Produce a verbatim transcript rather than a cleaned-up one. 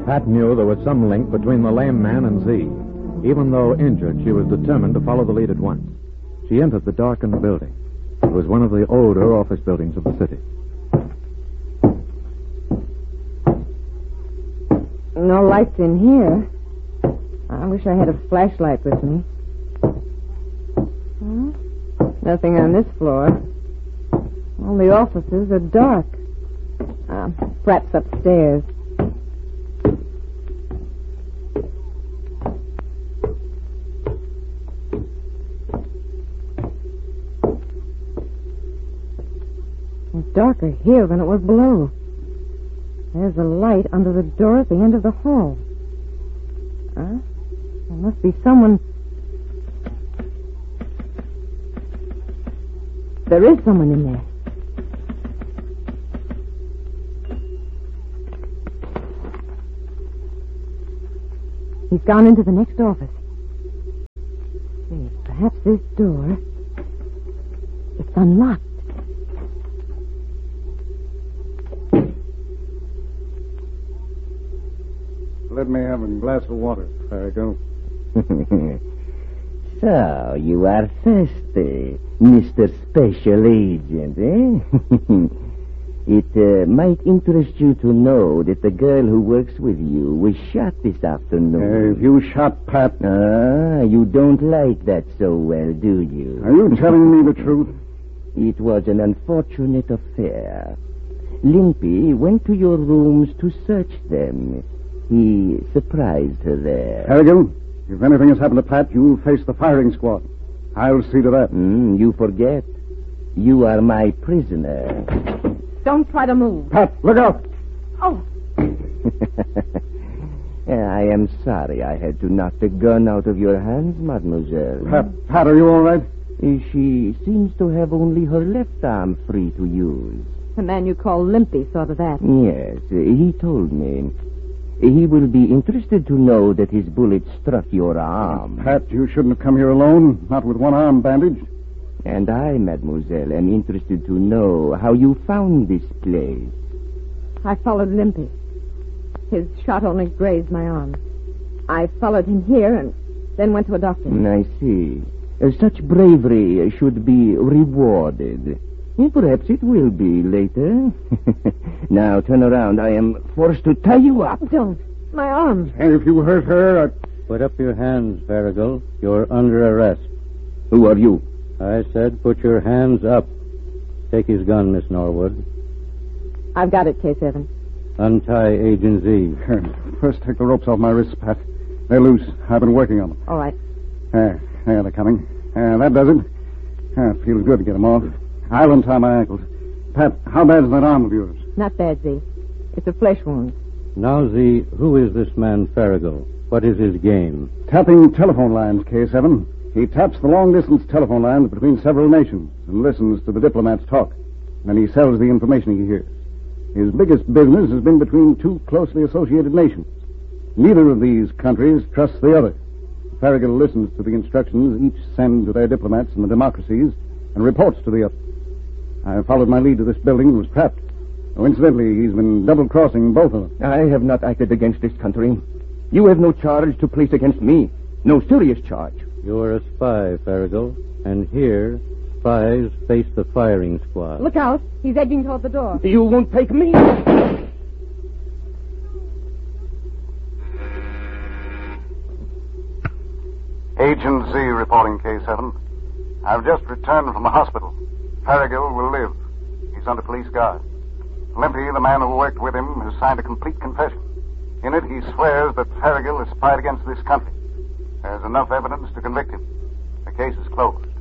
Pat knew there was some link between the lame man and Z. Even though injured, she was determined to follow the lead at once. She entered the darkened building. It was one of the older office buildings of the city. No lights in here. I wish I had a flashlight with me. Hmm? Nothing on this floor. All the offices are dark. Ah, Pratt's upstairs. It's darker here than it was below. There's a light under the door at the end of the hall. Huh? There must be someone... There is someone in there. He's gone into the next office. See, perhaps this door... It's unlocked. Let me have a glass of water, Farrago. So, you are thirsty, Mister Special Agent, eh? It uh, might interest you to know that the girl who works with you was shot this afternoon. Uh, you shot Pat. Ah, you don't like that so well, do you? Are you telling me the truth? It was an unfortunate affair. Limpy went to your rooms to search them. He surprised her there. Harrigan, if anything has happened to Pat, you'll face the firing squad. I'll see to that. Mm, you forget. You are my prisoner. Don't try to move. Pat, look out! Oh. I am sorry I had to knock the gun out of your hands, mademoiselle. Pat, Pat, are you all right? She seems to have only her left arm free to use. The man you call Limpy saw to that. Yes, he told me. He will be interested to know that his bullet struck your arm. Pat, you shouldn't have come here alone, not with one arm bandaged. And I, mademoiselle, am interested to know how you found this place. I followed Limpy. His shot only grazed my arm. I followed him here and then went to a doctor. I see. Uh, such bravery should be rewarded. And perhaps it will be later. Now, turn around. I am forced to tie you up. Don't. My arm. And if you hurt her... I... Put up your hands, Farrago. You're under arrest. Who are you? I said put your hands up. Take his gun, Miss Norwood. I've got it, K seven. Untie Agent Z. First, take the ropes off my wrists, Pat. They're loose. I've been working on them. All right. There, there, they're coming. Uh, that does it. Uh, it feels good to get them off. I'll untie my ankles. Pat, how bad is that arm of yours? Not bad, Z. It's a flesh wound. Now, Z, who is this man Farrago? What is his game? Tapping telephone lines, K seven. He taps the long-distance telephone lines between several nations and listens to the diplomats talk. Then he sells the information he hears. His biggest business has been between two closely associated nations. Neither of these countries trusts the other. Farragut listens to the instructions each send to their diplomats in the democracies and reports to the other. I followed my lead to this building and was trapped. Oh, incidentally, he's been double-crossing both of them. I have not acted against this country. You have no charge to place against me. No serious charge. You're a spy, Farrago. And here, spies face the firing squad. Look out. He's edging toward the door. You won't take me. Agent Z reporting, K seven. I've just returned from the hospital. Farragut will live. He's under police guard. Limpy, the man who worked with him, has signed a complete confession. In it, he swears that Farragut has spied against this country. There's enough evidence to convict him. The case is closed.